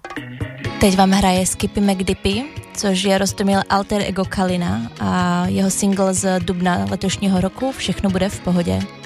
Teď vám hraje Skippy McDippy, což je roztomilé alter ego Kalina a jeho single z dubna letošního roku Všechno bude v pohodě.